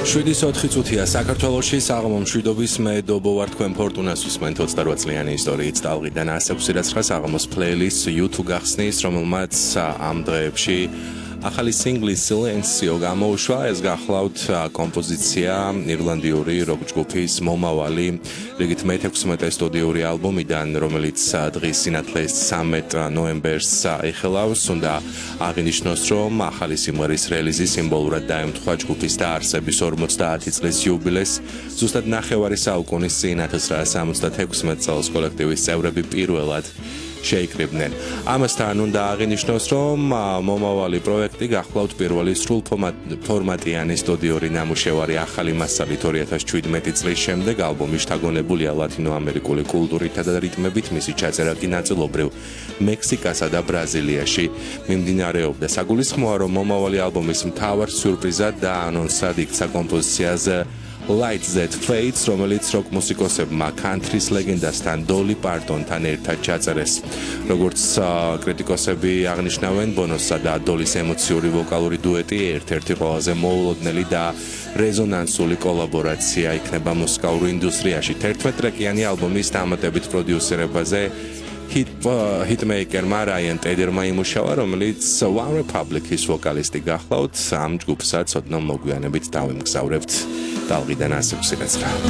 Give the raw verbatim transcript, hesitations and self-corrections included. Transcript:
შვიდის ოთხი წუთია საქართველოში საღამო მშვიდობის მე დობო ვარ თქვენ ფორტუნას უსმენთ ოცდარვა წლიანი ისტორიით ტალღიდან ასექვსი სირაცხა საღამოს პლეილისტ You two გახსნის რომელმაც ამ დღეებში ახალი სინგლი Silencio გამოუშვა ეს გახლავთ კომპოზიცია ირლანდიური როკ ჯგუფის მომავალი რიგით მეთექვსმეტე სტუდიური ალბომიდან რომელიც დღის სინათლეს ცამეტ ნოემბერს ეხელავს უნდა აღინიშნოს რომ ახალი სიმღერის რელიზი სიმბოლურად დაემთხვა ჯგუფის დაარსების ორმოცდაათი წლის იუბილეს ზუსტად ნახევარი საუკუნის წინ ათას ცხრაასა სამოცდათექვსმეტ წელს კოლექტივის წევრები პირველად შეიკრიბნენ. ამასთან უნდა აღინიშნოს, რომ მომავალი პროექტი გახლავთ პირველი სრულ ფორმატიანი სტუდიური ნამუშევარი ახალი მასალით ორი ათას შვიდმეტი წლის შემდეგ ალბომი შთაგონებულია ლათინო-ამერიკული კულტურითა და რიტმებით მისი ჩაწერა კი ნაწილობრივ მექსიკასა და ბრაზილიაში მიმდინარეობდა. საგულისხმოა, რომ მომავალი ალბომის მთავარ სიურპრიზად და ანონსად იქცა კომპოზიციაზე Light That Fades, რომელიც როკ მუსიკოსებმა country-ს ლეგენდასთან დოლი პარტონთან ერთად ჩაწერეს. როგორც კრიტიკოსები აღნიშნავენ, ბონოსსა და დოლის ემოციური ვოკალური დუეტი ერთ-ერთი ყველაზე მოულოდნელი და რეზონანსული კოლაბორაცია იქნება მუსიკალურ ინდუსტრიაში. თერთმეტ ტრეკიანი ალბომის დამატებით პროდიუსერებაზე ჰიტმეიკერმა რაიან ტედერმა იმუშავა, რომელიც One Republic-ის ვოკალისტი გახლავთ, ამ ჯგუფსაც ოდნავ მოგვიანებით დავემგზავრებთ. ტალღიდან ასექვსი სირაცხა.